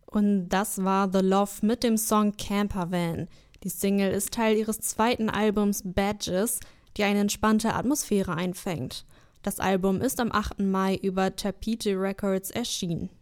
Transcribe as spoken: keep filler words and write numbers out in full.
Und das war The Love mit dem Song Campervan. Die Single ist Teil ihres zweiten Albums Badges, die eine entspannte Atmosphäre einfängt. Das Album ist am achten Mai über Tapete Records erschienen.